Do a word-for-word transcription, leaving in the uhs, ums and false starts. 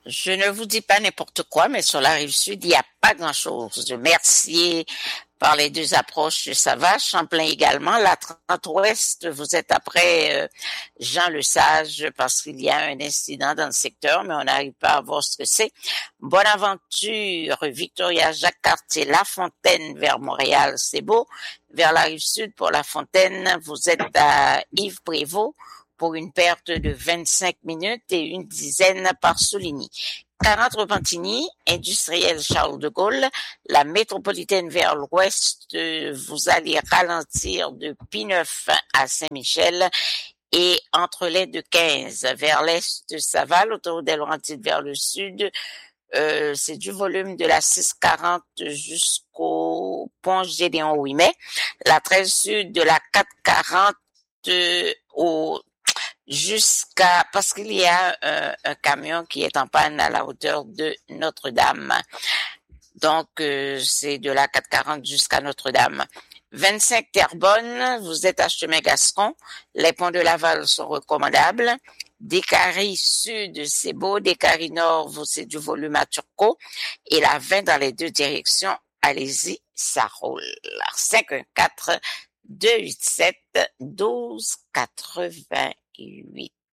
Je ne vous dis pas n'importe quoi, mais sur la rive sud, il n'y a pas grand-chose. Mercier, par les deux approches, ça va. Champlain également. La trente ouest, vous êtes après euh, Jean Lesage parce qu'il y a un incident dans le secteur, mais on n'arrive pas à voir ce que c'est. Bonaventure, Victoria, Jacques-Cartier, La Fontaine vers Montréal, c'est beau. Vers la rive sud, pour La Fontaine, vous êtes à Yves-Prévost pour une perte de vingt-cinq minutes et une dizaine par Souligny. quarante Repentigny, industriel Charles de Gaulle, la métropolitaine vers l'ouest, vous allez ralentir de P-neuf à Saint-Michel et entre les deux quinze vers l'est, ça va, l'autoroute des Laurentides vers le sud, euh, c'est du volume de la six cent quarante jusqu'au pont Gédéon Ouimet, la treize sud de la quatre cent quarante euh, au jusqu'à, parce qu'il y a un, un camion qui est en panne à la hauteur de Notre-Dame. Donc, euh, c'est de la quatre cent quarante jusqu'à Notre-Dame. vingt-cinq Terrebonne, vous êtes à Chemin-Gascon. Les ponts de Laval sont recommandables. Décarie Sud, c'est beau. Décarie Nord, vous, c'est du volume à Turcot. Et la vingt dans les deux directions, allez-y, ça roule. cinq un quatre, deux huit sept, douze quatre-vingt-huit.